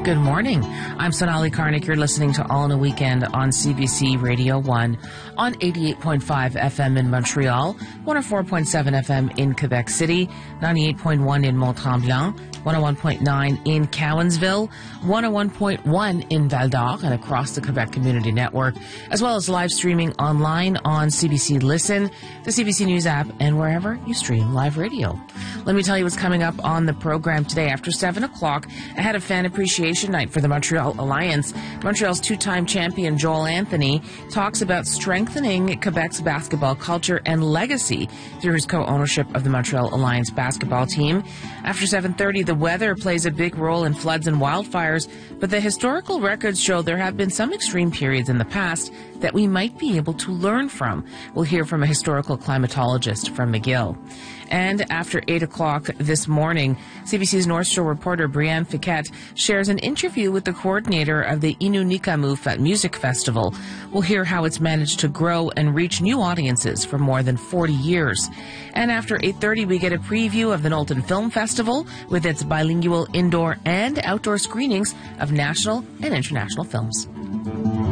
Good morning. I'm Sonali Karnik. You're listening to All in a Weekend on CBC Radio 1 on 88.5 FM in Montreal, 104.7 FM in Quebec City, 98.1 in Mont-Tremblant, 101.9 in Cowansville, 101.1 in Val-d'Or and across the Quebec Community Network, as well as live streaming online on CBC Listen, the CBC News app, and wherever you stream live radio. Let me tell you what's coming up on the program today. After 7 o'clock, ahead of Fan Appreciation Night for the Montreal Alliance, Montreal's two-time champion Joel Anthony talks about strengthening Quebec's basketball culture and legacy through his co-ownership of the Montreal Alliance basketball team. After 7:30, the weather plays a big role in floods and wildfires, but the historical records show there have been some extreme periods in the past that we might be able to learn from. We'll hear from a historical climatologist from McGill. And after 8 o'clock this morning, CBC's North Shore reporter Brianne Fiquette shares an interview with the coordinator of the Inunikamu Music Festival. We'll hear how it's managed to grow and reach new audiences for more than 40 years. And after 8:30, we get a preview of the Knowlton Film Festival with its bilingual indoor and outdoor screenings of national and international films.